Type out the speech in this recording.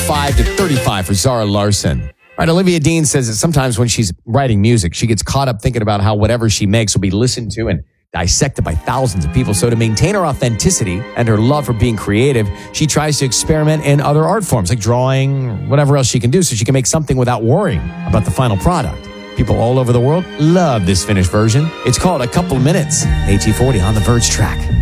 25 to 35 for Zara Larsson. All right, Olivia Dean says that sometimes when she's writing music, she gets caught up thinking about how whatever she makes will be listened to and dissected by thousands of people. So to maintain her authenticity and her love for being creative, she tries to experiment in other art forms like drawing, whatever else she can do so she can make something without worrying about the final product. People all over the world love this finished version. It's called A Couple of Minutes. AT40 on the Verge track.